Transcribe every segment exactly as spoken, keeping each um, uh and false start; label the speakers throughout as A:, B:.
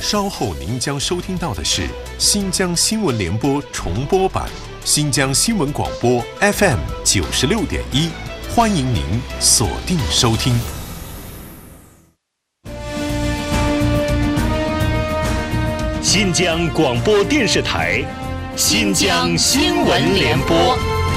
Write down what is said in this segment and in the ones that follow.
A: 稍后您将收听到的是新疆新闻联播重播版，新疆新闻广播 F M 九十六点一，欢迎您锁定收听。
B: 新疆广播电视台，新疆新闻联播。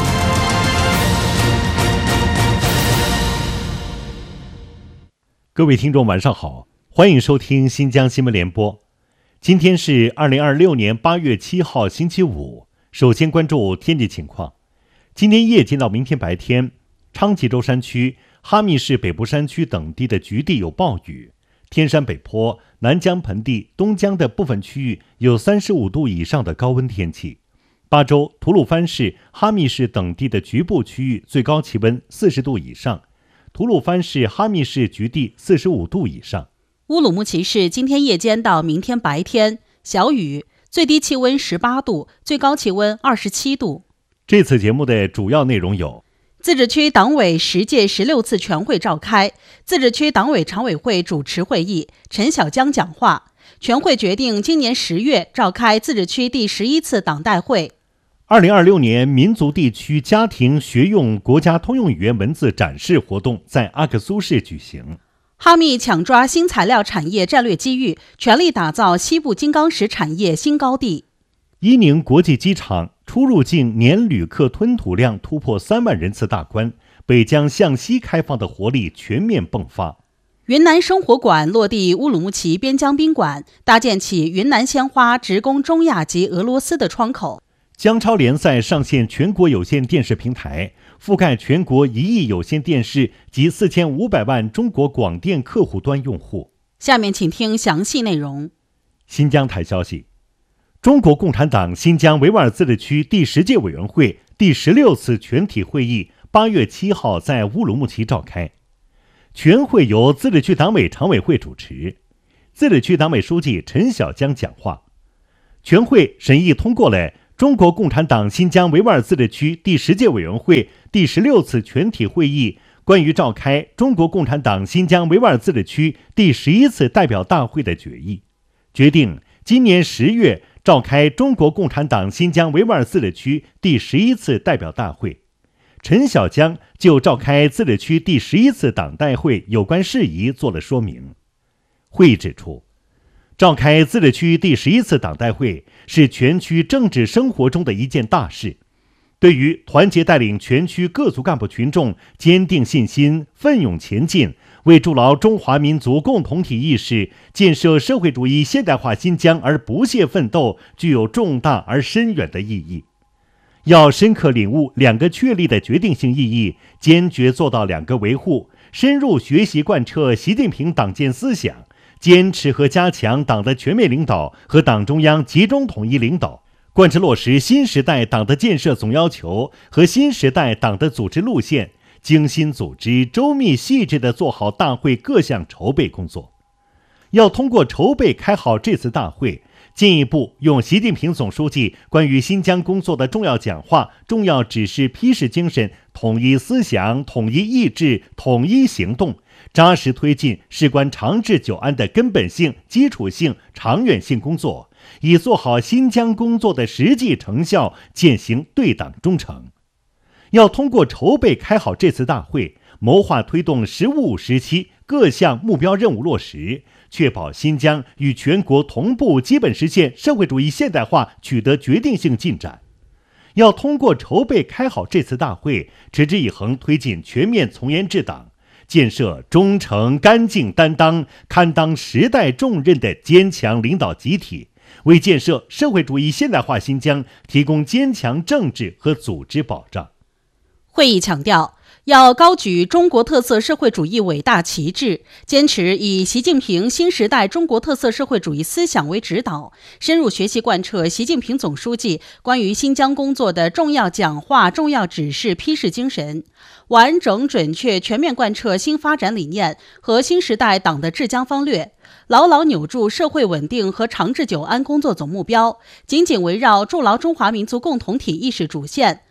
C: 各位听众晚上好，欢迎收听新疆新闻联播。今天是二零二六年八月七号星期五。首先关注天气情况。今天夜间到明天白天，昌吉州山区、哈密市北部山区等地的局地有暴雨，天山北坡、南疆盆地、东疆的部分区域有三十五度以上的高温天气。巴州、吐鲁番市、哈密市等地的局部区域最高气温四十度以上，吐鲁番市、哈密市局地四十五度以上。
D: 乌鲁木齐市今天夜间到明天白天小雨，最低气温十八度，最高气温二十七度。
C: 这次节目的主要内容有：
D: 自治区党委十届十六次全会召开，自治区党委常委会主持会议，陈小江讲话。全会决定今年十月召开自治区第十一次党代会。
C: 二零二六年民族地区家庭学用国家通用语言文字展示活动在阿克苏市举行。
D: 哈密抢抓新材料产业战略机遇，全力打造西部金刚石产业新高地。
C: 伊宁国际机场出入境年旅客吞吐量突破三万人次大关，北疆向西开放的活力全面迸发。
D: 云南生活馆落地乌鲁木齐边疆宾馆，搭建起云南鲜花直供中亚及俄罗斯的窗口。
C: 江超联赛上线全国有线电视平台，覆盖全国一亿有线电视及四千五百万中国广电客户端用户。
D: 下面请听详细内容。
C: 新疆台消息，中国共产党新疆维吾尔自治区第十届委员会第十六次全体会议八月七号在乌鲁木齐召开。全会由自治区党委常委会主持，自治区党委书记陈小江讲话。全会审议通过了中国共产党新疆维吾尔自治区第十届委员会第十六次全体会议关于召开中国共产党新疆维吾尔自治区第十一次代表大会的决议，决定今年十月召开中国共产党新疆维吾尔自治区第十一次代表大会。陈小江就召开自治区第十一次党代会有关事宜做了说明。会议指出，召开自治区第十一次党代会是全区政治生活中的一件大事，对于团结带领全区各族干部群众坚定信心、奋勇前进，为筑牢中华民族共同体意识、建设社会主义现代化新疆而不懈奋斗，具有重大而深远的意义。要深刻领悟两个确立的决定性意义，坚决做到两个维护，深入学习贯彻习近平党建思想，坚持和加强党的全面领导和党中央集中统一领导，贯彻落实新时代党的建设总要求和新时代党的组织路线，精心组织、周密细致地做好大会各项筹备工作。要通过筹备开好这次大会，进一步用习近平总书记关于新疆工作的重要讲话、重要指示批示精神，统一思想、统一意志、统一行动，扎实推进事关长治久安的根本性、基础性、长远性工作，以做好新疆工作的实际成效，践行对党忠诚。要通过筹备开好这次大会，谋划推动“十五五”时期各项目标任务落实，确保新疆与全国同步基本实现社会主义现代化取得决定性进展。要通过筹备开好这次大会，持之以恒推进全面从严治党，建设忠诚、干净、担当、堪当时代重任的坚强领导集体，为建设社会主义现代化新疆提供坚强政治和组织保障。
D: 会议强调，要高举中国特色社会主义伟大旗帜，坚持以习近平新时代中国特色社会主义思想为指导，深入学习贯彻习近平总书记关于新疆工作的重要讲话、重要指示批示精神，完整准确全面贯彻新发展理念和新时代党的治疆方略，牢牢扭住社会稳定和长治久安工作总目标，紧紧围绕筑牢中华民族共同体意识主线，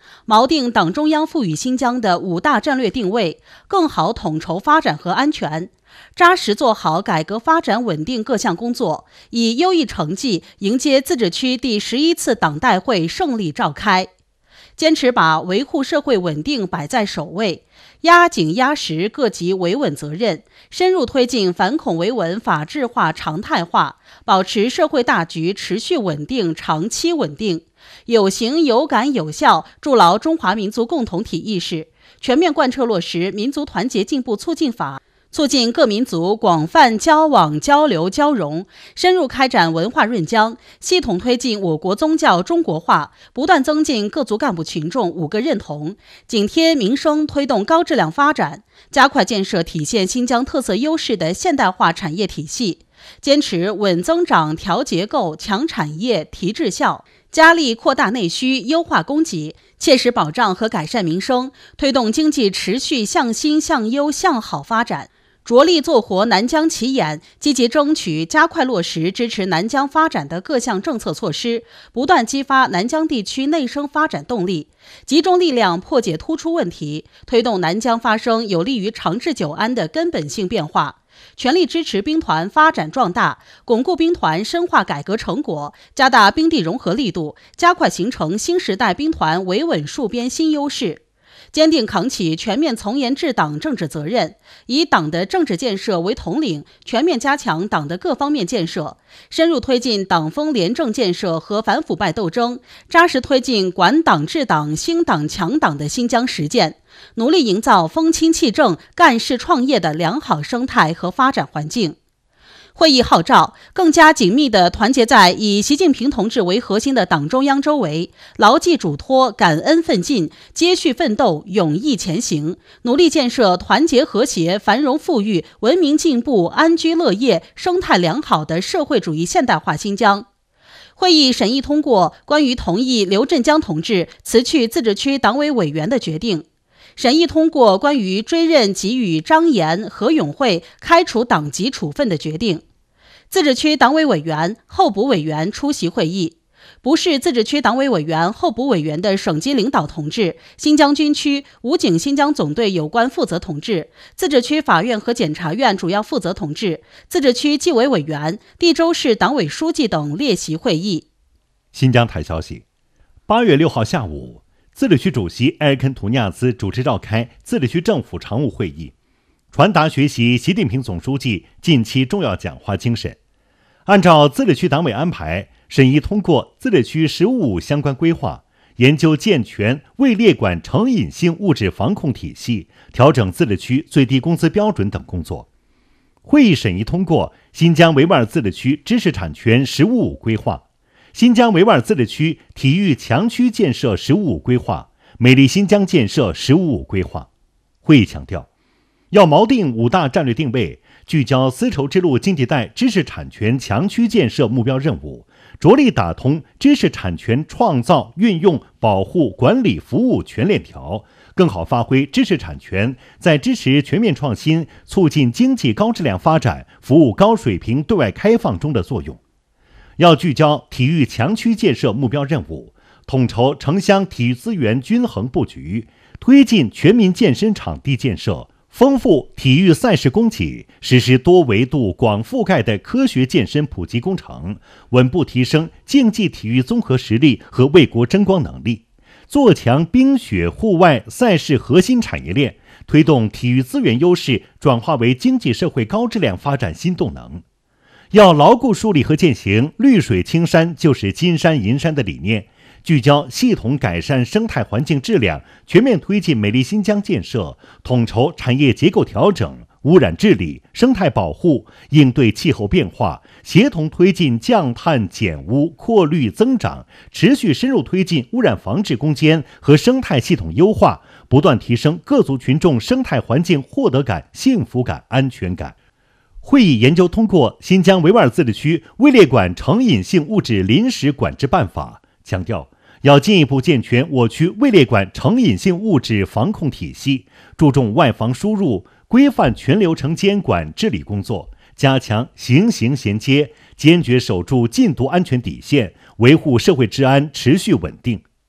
D: 锚定党中央赋予新疆的五大战略定位，更好统筹发展和安全，扎实做好改革发展稳定各项工作，以优异成绩迎接自治区第十一次党代会胜利召开。坚持把维护社会稳定摆在首位，压紧压实各级维稳责任，深入推进反恐维稳法治化常态化，保持社会大局持续稳定、长期稳定，有形有感有效筑牢中华民族共同体意识，全面贯彻落实民族团结进步促进法，促进各民族广泛交往交流交融，深入开展文化润疆，系统推进我国宗教中国化，不断增进各族干部群众五个认同，紧贴民生推动高质量发展，加快建设体现新疆特色优势的现代化产业体系，坚持稳增长、调结构、强产业、提质效，加力扩大内需、优化供给，切实保障和改善民生，推动经济持续向新向优向好发展。着力做活南疆起眼，积极争取加快落实支持南疆发展的各项政策措施，不断激发南疆地区内生发展动力，集中力量破解突出问题，推动南疆发生有利于长治久安的根本性变化，全力支持兵团发展壮大，巩固兵团深化改革成果，加大兵地融合力度，加快形成新时代兵团维稳戍边新优势。坚定扛起全面从严治党政治责任，以党的政治建设为统领，全面加强党的各方面建设，深入推进党风廉政建设和反腐败斗争，扎实推进管党治党、兴党强党的新疆实践，努力营造风清气正、干事创业的良好生态和发展环境。会议号召更加紧密地团结在以习近平同志为核心的党中央周围，牢记嘱托，感恩奋进，接续奋斗，勇毅前行，努力建设团结和谐、繁荣富裕、文明进步、安居乐业、生态良好的社会主义现代化新疆。会议审议通过关于同意刘振江同志辞去自治区党委委员的决定，审议通过关于追认给予张岩、何永会开除党籍处分的决定。自治区党委委员、候补委员出席会议，不是自治区党委委员、候补委员的省级领导同志、新疆军区、武警新疆总队有关负责同志、自治区法院和检察院主要负责同志、自治区纪委委员、地州市党委书记等列席会议。
C: 新疆台消息，八月六号下午，自治区主席埃尔肯图尼亚兹主持召开自治区政府常务会议，传达学习习近平总书记近期重要讲话精神，按照自治区党委安排，审议通过自治区“十五五”相关规划，研究健全未列管成瘾性物质防控体系，调整自治区最低工资标准等工作。会议审议通过新疆维吾尔自治区知识产权“十五五”规划、新疆维吾尔自治区体育强区建设“十五五”规划、美丽新疆建设“十五五”规划。会议强调，要锚定五大战略定位，聚焦丝绸之路经济带知识产权强区建设目标任务，着力打通知识产权创造、运用、保护、管理、服务全链条，更好发挥知识产权在支持全面创新、促进经济高质量发展、服务高水平对外开放中的作用。要聚焦体育强区建设目标任务，统筹城乡体育资源均衡布局，推进全民健身场地建设，丰富体育赛事供给，实施多维度广覆盖的科学健身普及工程，稳步提升竞技体育综合实力和为国争光能力，做强冰雪户外赛事核心产业链，推动体育资源优势转化为经济社会高质量发展新动能。要牢固树立和践行绿水青山就是金山银山的理念，聚焦系统改善生态环境质量，全面推进美丽新疆建设，统筹产业结构调整、污染治理、生态保护，应对气候变化，协同推进降碳减污、扩绿增长，持续深入推进污染防治攻坚和生态系统优化，不断提升各族群众生态环境获得感、幸福感、安全感。会议研究通过新疆维吾尔自治区未列管成瘾性物质临时管制办法，强调要进一步健全我区未列管成瘾性物质防控体系，注重外防输入，规范全流程监管治理工作，加强形形衔接，坚决守住禁毒安全底线，维护社会治安持续稳定。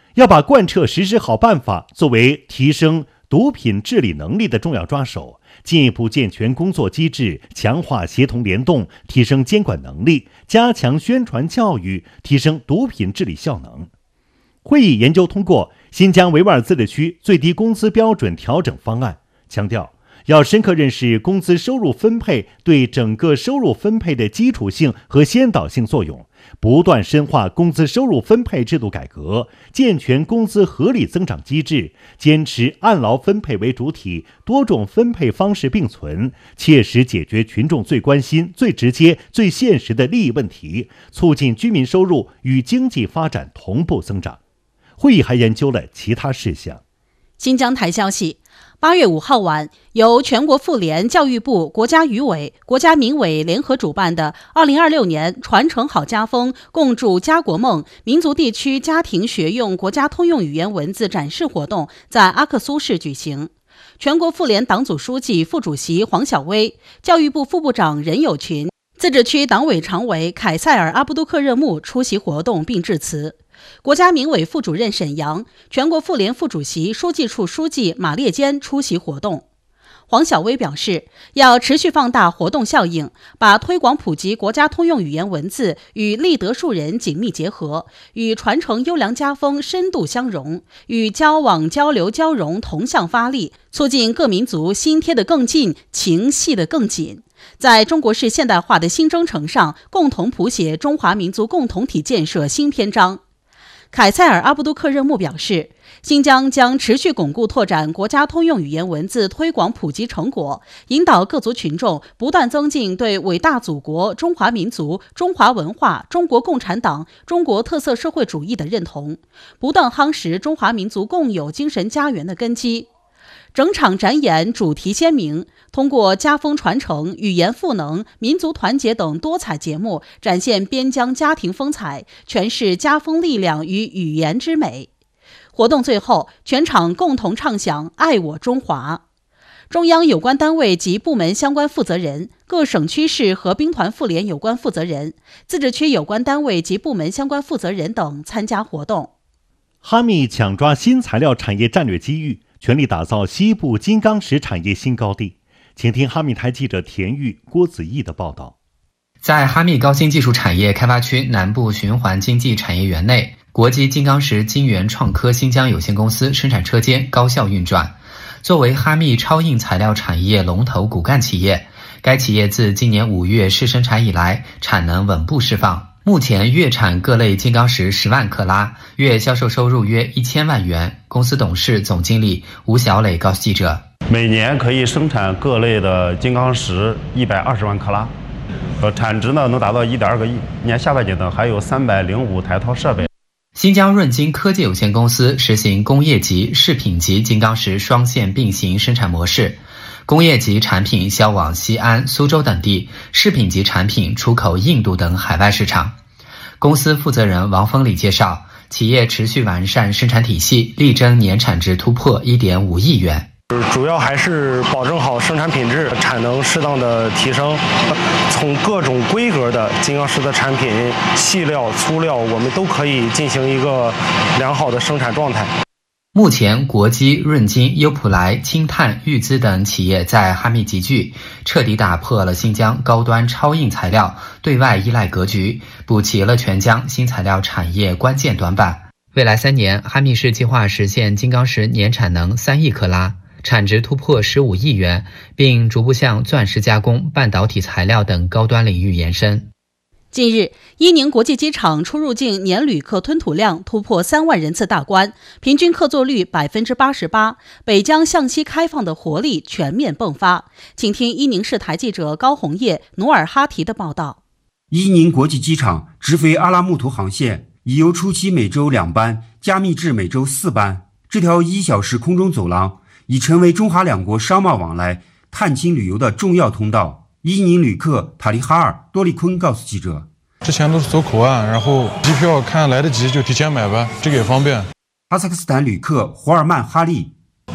C: 要把贯彻实施好办法作为提升毒品治理能力的重要抓手，进一步健全工作机制，强化协同联动，提升监管能力，加强宣传教育，提升毒品治理效能。会议研究通过新疆维吾尔自治区最低工资标准调整方案，强调要深刻认识工资收入分配对整个收入分配的基础性和先导性作用，不断深化工资收入分配制度改革，健全工资合理增长机制，坚持按劳分配为主体，多种分配方式并存，切实解决群众最关心、最直接、最现实的利益问题，促进居民收入与经济发展同步增长。会议还研究了其他事项。
D: 新疆台消息，八月五号晚，由全国妇联、教育部、国家语委、国家民委联合主办的二零二六年传承好家风，共筑家国梦民族地区家庭学用国家通用语言文字展示活动在阿克苏市举行。全国妇联党组书记、副主席黄晓薇，教育部副部长任友群，自治区党委常委凯塞尔·阿布杜克热木出席活动并致辞。国家民委副主任沈阳、全国妇联副主席、书记处书记马列坚出席活动。黄晓薇表示，要持续放大活动效应，把推广普及国家通用语言文字与立德树人紧密结合，与传承优良家风深度相融，与交往交流交融同向发力，促进各民族心贴得更近，情系得更紧，在中国式现代化的新征程上，共同谱写中华民族共同体建设新篇章。凯塞尔·阿布杜克热木表示，新疆将持续巩固拓展国家通用语言文字推广普及成果，引导各族群众不断增进对伟大祖国、中华民族、中华文化、中国共产党、中国特色社会主义的认同，不断夯实中华民族共有精神家园的根基。整场展演主题鲜明，通过家风传承、语言赋能、民族团结等多彩节目，展现边疆家庭风采，诠释家风力量与语言之美。活动最后，全场共同唱响爱我中华。中央有关单位及部门相关负责人、各省区市和兵团妇联有关负责人、自治区有关单位及部门相关负责人等参加活动。
C: 哈密抢抓新材料产业战略机遇，全力打造西部金刚石产业新高地。请听哈密台记者田玉、郭子毅的报道。
E: 在哈密高新技术产业开发区南部循环经济产业园内，国际金刚石晶圆创科新疆有限公司生产车间高效运转。作为哈密超硬材料产业龙头骨干企业，该企业自今年五月试生产以来，产能稳步释放。目前月产各类金刚石十万克拉，月销售收入约一千万元。公司董事总经理吴小磊告诉记者，
F: 每年可以生产各类的金刚石一百二十万克拉，呃，产值呢能达到一点二个亿。年下半年呢还有三百零五台套设备。
E: 新疆润金科技有限公司实行工业级、饰品级金刚石双线并行生产模式，工业级产品销往西安、苏州等地，饰品级产品出口印度等海外市场。公司负责人王峰礼介绍，企业持续完善生产体系，力争年产值突破 一点五亿元。
G: 主要还是保证好生产品质，产能适当的提升，从各种规格的金刚石的产品，细料、粗料，我们都可以进行一个良好的生产状态。
E: 目前，国基、润金、优普莱、氢碳、裕资等企业在哈密集聚，彻底打破了新疆高端超硬材料对外依赖格局，补齐了全疆新材料产业关键短板。未来三年，哈密市计划实现金刚石年产能三亿克拉，产值突破十五亿元，并逐步向钻石加工、半导体材料等高端领域延伸。
D: 近日，伊宁国际机场出入境年旅客吞吐量突破三万人次大关，平均客座率百分之八十八，北疆向西开放的活力全面迸发。请听伊宁市台记者高红叶、努尔哈提的报道。
H: 伊宁国际机场直飞阿拉木图航线已由初期每周两班加密至每周四班，这条一小时空中走廊已成为中哈两国商贸往来、探亲旅游的重要通道。伊宁旅客塔利哈尔多利坤告诉记者，
I: 之前都是走口岸，然后机票看来得及就提前买吧，这个也方便。
H: 哈萨克斯坦旅客胡尔曼哈利，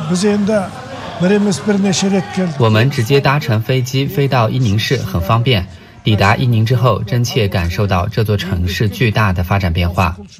E: 我们直接搭乘飞机飞到伊宁市很方便，抵达伊宁之后真切感受到这座城市巨大的发展变化。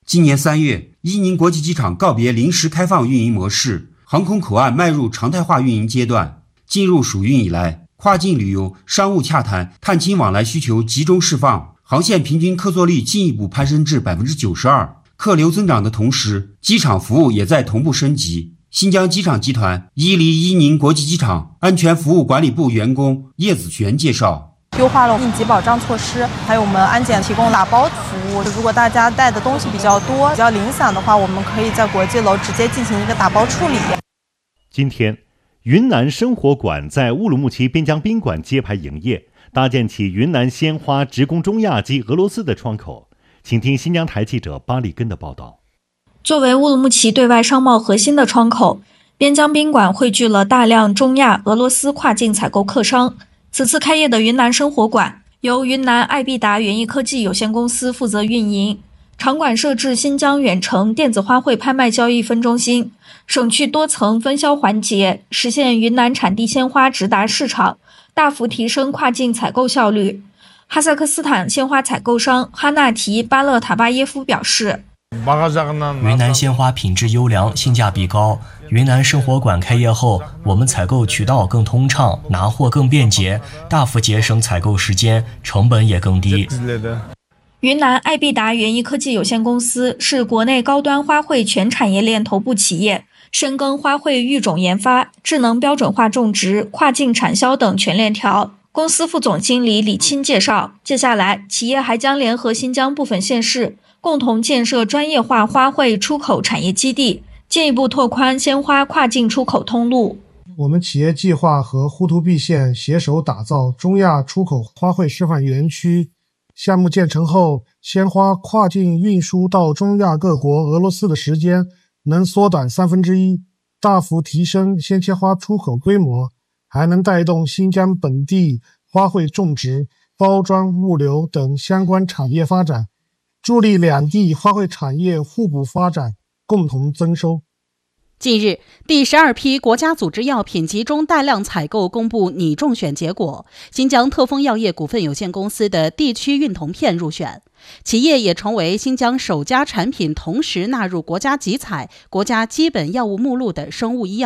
H: 今年三月，伊宁国际机场告别临时开放运营模式，航空口岸迈入常态化运营阶段。进入暑运以来，跨境旅游、商务洽谈、探亲往来需求集中释放，航线平均客座率进一步攀升至 百分之九十二。客流增长的同时，机场服务也在同步升级。新疆机场集团伊犁伊宁国际机场安全服务管理部员工叶子璇介绍，
J: 优化了应急保障措施，还有我们安检提供打包服务。如果大家带的东西比较多、比较零散的话，我们可以在国际楼直接进行一个打包处理。
C: 今天，云南生活馆在乌鲁木齐边疆宾馆揭牌营业，搭建起云南鲜花直供中亚及俄罗斯的窗口。请听新疆台记者巴里根的报道。
K: 作为乌鲁木齐对外商贸核心的窗口，边疆宾馆汇聚了大量中亚、俄罗斯跨境采购客商。此次开业的云南生活馆由云南爱必达园艺科技有限公司负责运营，场馆设置新疆远程电子花卉拍卖交易分中心，省去多层分销环节，实现云南产地鲜花直达市场，大幅提升跨境采购效率。哈萨克斯坦鲜花采购商哈纳提巴勒塔巴耶夫表示，
L: 云南鲜花品质优良，性价比高。云南生活馆开业后，我们采购渠道更通畅，拿货更便捷，大幅节省采购时间，成本也更低。
K: 云南爱必达园艺科技有限公司是国内高端花卉全产业链头部企业，深耕花卉育种研发、智能标准化种植、跨境产销等全链条。公司副总经理李钦介绍，接下来企业还将联合新疆部分县市，共同建设专业化花卉出口产业基地，进一步拓宽鲜花跨境出口通路。
M: 我们企业计划和呼图壁县携手打造中亚出口花卉示范园区。项目建成后，鲜花跨境运输到中亚各国、俄罗斯的时间能缩短三分之一，大幅提升鲜切花出口规模，还能带动新疆本地花卉种植、包装、物流等相关产业发展，助力两地花卉产业互补发展，共同增收。
D: 近日，第十二批国家组织药品集中带量采购公布拟中选结果，新疆特丰药业股份有限公司的地区孕酮片入选，企业也成为新疆首家产品同时纳入国家集采、国家基本药物目录的生物医药